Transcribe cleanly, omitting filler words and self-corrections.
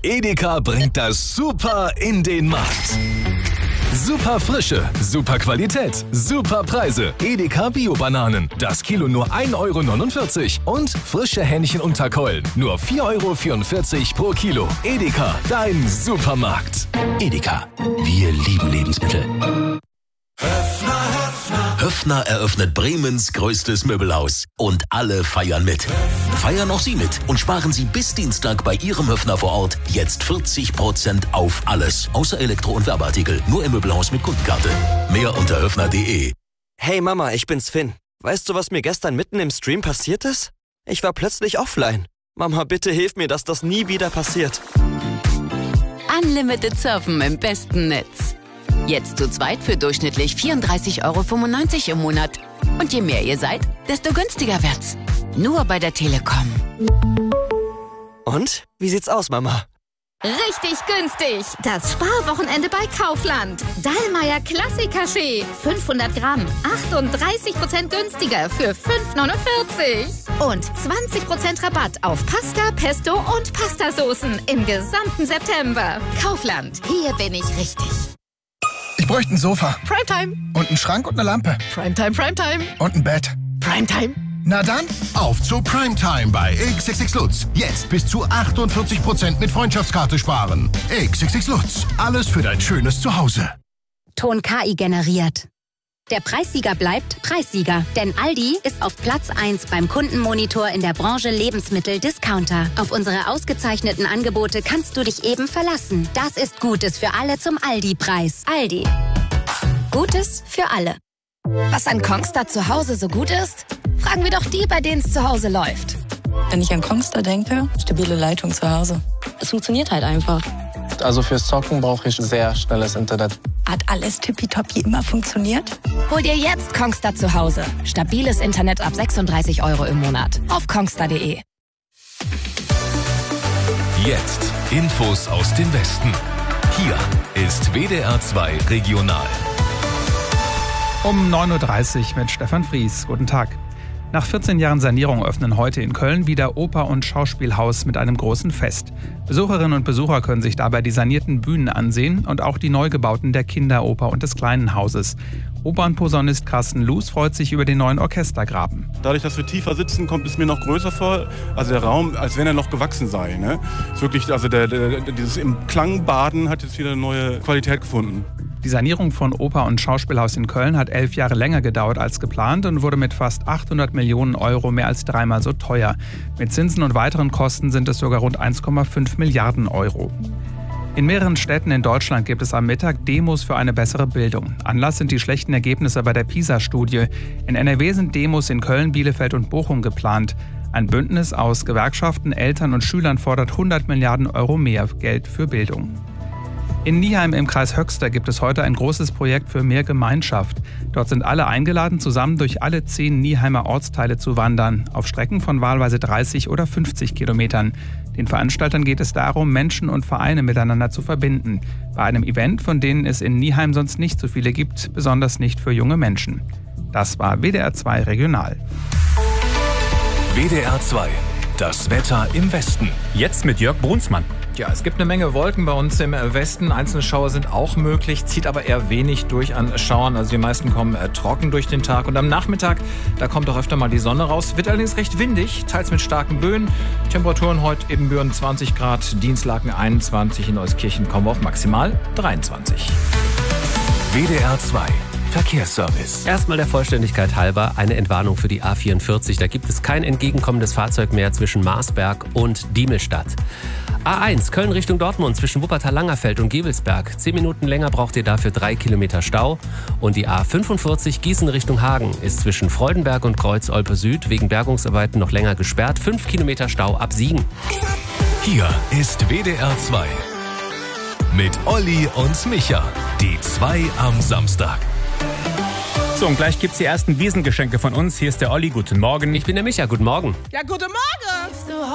Edeka bringt das Super in den Markt. Super Frische, super Qualität, super Preise. Edeka Bio-Bananen. Das Kilo nur 1,49 € und frische Hähnchenunterkeulen. Nur 4,44 € pro Kilo. Edeka, dein Supermarkt. Edeka, wir lieben Lebensmittel. Höffner eröffnet Bremens größtes Möbelhaus. Und alle feiern mit. Feiern auch Sie mit und sparen Sie bis Dienstag bei Ihrem Höffner vor Ort jetzt 40% auf alles. Außer Elektro- und Werbeartikel. Nur im Möbelhaus mit Kundenkarte. Mehr unter höffner.de. Hey Mama, ich bin's Finn. Weißt du, was mir gestern mitten im Stream passiert ist? Ich war plötzlich offline. Mama, bitte hilf mir, dass das nie wieder passiert. Unlimited Surfen im besten Netz. Jetzt zu zweit für durchschnittlich 34,95 € im Monat. Und je mehr ihr seid, desto günstiger wird's. Nur bei der Telekom. Und? Wie sieht's aus, Mama? Richtig günstig. Das Sparwochenende bei Kaufland. Dallmayr Klassiker-Kaffee. 500 Gramm. 38% günstiger für 5,49 €. Und 20% Rabatt auf Pasta, Pesto und Pastasoßen im gesamten September. Kaufland. Hier bin ich richtig. Ich bräuchte ein Sofa. Primetime. Und einen Schrank und eine Lampe. Primetime, Primetime. Und ein Bett. Primetime. Na dann, auf zu Primetime bei XXX Lutz. Jetzt bis zu 48% mit Freundschaftskarte sparen. XXX Lutz. Alles für dein schönes Zuhause. Ton KI generiert. Der Preissieger bleibt Preissieger, denn Aldi ist auf Platz 1 beim Kundenmonitor in der Branche Lebensmittel-Discounter. Auf unsere ausgezeichneten Angebote kannst du dich eben verlassen. Das ist Gutes für alle zum Aldi-Preis. Aldi. Gutes für alle. Was an Kongstar zu Hause so gut ist? Fragen wir doch die, bei denen es zu Hause läuft. Wenn ich an Kongstar denke, stabile Leitung zu Hause. Es funktioniert halt einfach. Also fürs Zocken brauche ich sehr schnelles Internet. Hat alles tippitoppi immer funktioniert? Hol dir jetzt Kongstar zu Hause. Stabiles Internet ab 36 € im Monat. Auf kongstar.de. Jetzt Infos aus dem Westen. Hier ist WDR 2 Regional. Um 9:30 Uhr mit Stefan Fries. Guten Tag. Nach 14 Jahren Sanierung öffnen heute in Köln wieder Oper- und Schauspielhaus mit einem großen Fest. Besucherinnen und Besucher können sich dabei die sanierten Bühnen ansehen und auch die Neugebauten der Kinderoper und des Kleinen Hauses. Opernposaunist Carsten Loos freut sich über den neuen Orchestergraben. Dadurch, dass wir tiefer sitzen, kommt es mir noch größer vor. Also der Raum, als wenn er noch gewachsen sei. Ne? Ist wirklich, also dieses im Klang baden hat jetzt wieder eine neue Qualität gefunden. Die Sanierung von Oper- und Schauspielhaus in Köln hat 11 Jahre länger gedauert als geplant und wurde mit fast 800 Millionen € mehr als dreimal so teuer. Mit Zinsen und weiteren Kosten sind es sogar rund 1,5 Milliarden €. In mehreren Städten in Deutschland gibt es am Mittag Demos für eine bessere Bildung. Anlass sind die schlechten Ergebnisse bei der PISA-Studie. In NRW sind Demos in Köln, Bielefeld und Bochum geplant. Ein Bündnis aus Gewerkschaften, Eltern und Schülern fordert 100 Milliarden € mehr Geld für Bildung. In Nieheim im Kreis Höxter gibt es heute ein großes Projekt für mehr Gemeinschaft. Dort sind alle eingeladen, zusammen durch alle 10 Nieheimer Ortsteile zu wandern, auf Strecken von wahlweise 30 oder 50 Kilometern. Den Veranstaltern geht es darum, Menschen und Vereine miteinander zu verbinden. Bei einem Event, von denen es in Nieheim sonst nicht so viele gibt, besonders nicht für junge Menschen. Das war WDR 2 Regional. WDR 2. Das Wetter im Westen. Jetzt mit Jörg Brunsmann. Ja, es gibt eine Menge Wolken bei uns im Westen. Einzelne Schauer sind auch möglich, zieht aber eher wenig durch an Schauern. Also die meisten kommen trocken durch den Tag. Und am Nachmittag, da kommt auch öfter mal die Sonne raus. Wird allerdings recht windig, teils mit starken Böen. Temperaturen heute Ibbenbüren 20 Grad, Dienstlaken 21, in Euskirchen kommen wir auf maximal 23. WDR 2. Verkehrsservice. Erstmal der Vollständigkeit halber eine Entwarnung für die A44. Da gibt es kein entgegenkommendes Fahrzeug mehr zwischen Marsberg und Diemelstadt. A1 Köln Richtung Dortmund zwischen Wuppertal-Langerfeld und Gevelsberg. 10 Minuten länger braucht ihr dafür 3 Kilometer Stau. Und die A45 Gießen Richtung Hagen ist zwischen Freudenberg und Kreuz-Olpe Süd wegen Bergungsarbeiten noch länger gesperrt. 5 Kilometer Stau ab Siegen. Hier ist WDR 2. Mit Olli und Micha. Die 2 am Samstag. So, und gleich gibt's die ersten Wiesengeschenke von uns. Hier ist der Olli, guten Morgen. Ich bin der Micha, guten Morgen. Ja, guten Morgen.